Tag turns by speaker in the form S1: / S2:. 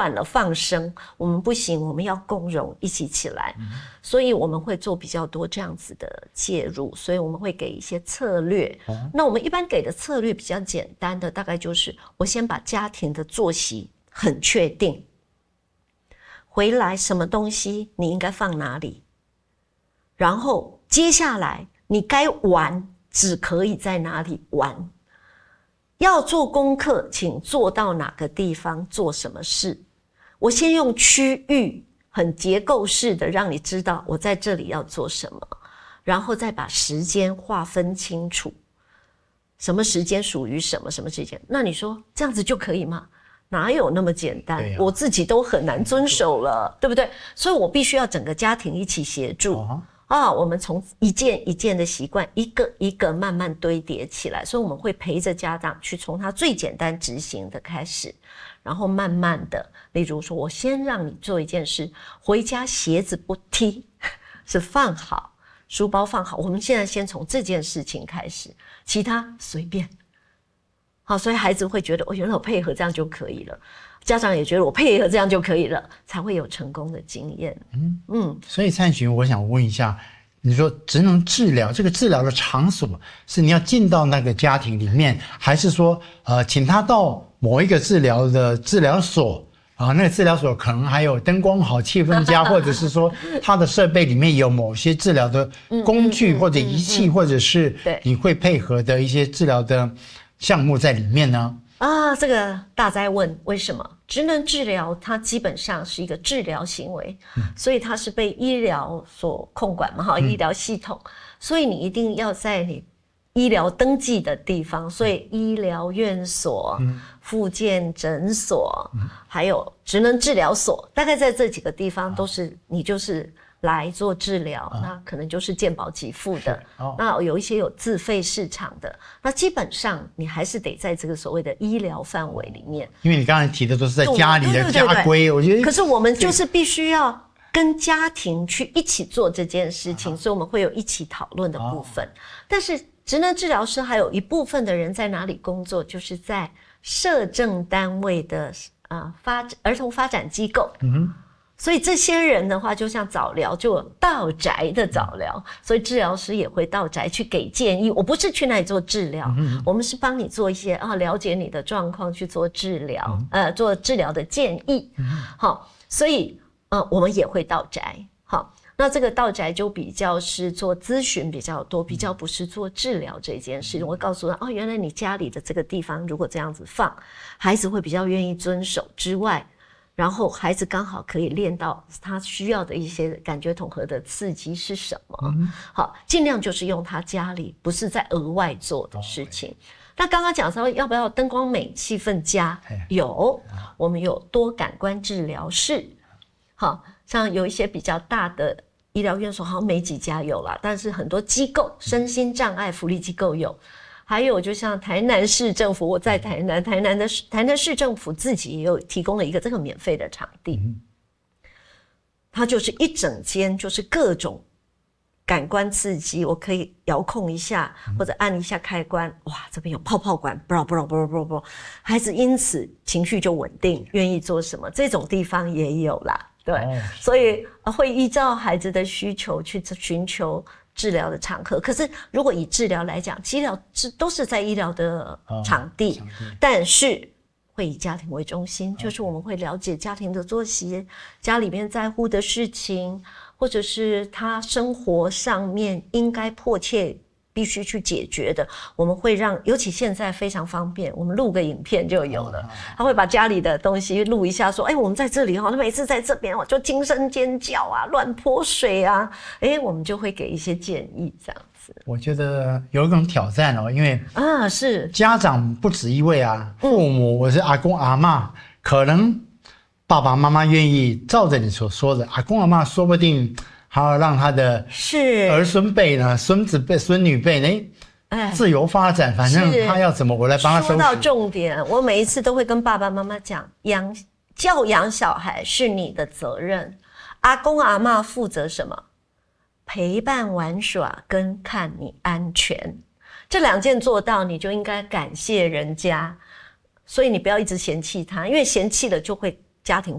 S1: 软了放生，我们不行，我们要共融一起起来，所以我们会做比较多这样子的介入，所以我们会给一些策略。那我们一般给的策略比较简单的，大概就是我先把家庭的作息很确定，回来什么东西你应该放哪里，然后接下来你该玩只可以在哪里玩，要做功课请做到哪个地方做什么事。我先用区域很结构式的让你知道我在这里要做什么，然后再把时间划分清楚，什么时间属于什么时间。那你说这样子就可以吗？哪有那么简单？我自己都很难遵守了，对不对？所以我必须要整个家庭一起协助。我们从一件一件的习惯，一个一个慢慢堆叠起来，所以我们会陪着家长去从他最简单执行的开始，然后慢慢的，例如说我先让你做一件事，回家鞋子不踢，是放好，书包放好，我们现在先从这件事情开始，其他随便。好，所以孩子会觉得原来我配合这样就可以了，家长也觉得我配合这样就可以了，才会有成功的经验。
S2: 所以灿群，我想问一下，你说职能治疗这个治疗的场所是你要进到那个家庭里面，还是说请他到某一个治疗的治疗所那个治疗所可能还有灯光好气氛佳，或者是说他的设备里面有某些治疗的工具或者仪器，或者是你会配合的一些治疗的项目在里面呢？
S1: 这个大哉问，为什么？职能治疗它基本上是一个治疗行为，所以它是被医疗所控管嘛，医疗系统，所以你一定要在你医疗登记的地方，所以医疗院所、复健诊所，还有职能治疗所，大概在这几个地方都是你就是来做治疗，那可能就是健保给付的，那有一些有自费市场的，那基本上你还是得在这个所谓的医疗范围里面。
S2: 因为你刚才提的都是在家里的家规，我觉得。
S1: 可是我们就是必须要跟家庭去一起做这件事情，所以我们会有一起讨论的部分。但是职能治疗师还有一部分的人在哪里工作，就是在社政单位的儿童发展机构。所以这些人的话，就像早疗，就有到宅的早疗，所以治疗师也会到宅去给建议。我不是去那里做治疗，我们是帮你做一些了解你的状况去做治疗，做治疗的建议。好，所以我们也会到宅。好，那这个到宅就比较是做咨询比较多，比较不是做治疗这件事。我会告诉他，原来你家里的这个地方如果这样子放，孩子会比较愿意遵守之外，然后孩子刚好可以练到他需要的一些感觉统合的刺激是什么。好，尽量就是用他家里不是在额外做的事情。那刚刚讲说要不要灯光美气氛佳，有，我们有多感官治疗室。好，像有一些比较大的医疗院所好像没几家有啦，但是很多机构身心障碍福利机构有。还有就像台南市政府，我在台南市政府自己也有提供了一个这个免费的场地，它就是一整间就是各种感官刺激，我可以遥控一下或者按一下开关，哇，这边有泡泡管，孩子因此情绪就稳定，愿意做什么，这种地方也有啦。对，所以会依照孩子的需求去寻求治疗的场合。可是如果以治疗来讲，治疗都是在医疗的场地，但是会以家庭为中心，就是我们会了解家庭的作息，家里面在乎的事情，或者是他生活上面应该迫切必须去解决的，我们会让，尤其现在非常方便，我们录个影片就有了。他会把家里的东西录一下，说：“我们在这里他每次在这边就惊声尖叫啊，乱泼水啊。”我们就会给一些建议，这样子。
S2: 我觉得有一种挑战因为
S1: 是
S2: 家长不止一位父母，我是阿公阿嬷，可能爸爸妈妈愿意照着你所说的，阿公阿嬷说不定还要让他的儿孙辈呢、孙子辈、孙女辈呢，自由发展，反正他要怎么，我来帮他收拾。
S1: 说到重点，我每一次都会跟爸爸妈妈讲，教养小孩是你的责任，阿公阿嬷负责什么？陪伴玩耍跟看你安全，这两件做到，你就应该感谢人家。所以你不要一直嫌弃他，因为嫌弃了就会家庭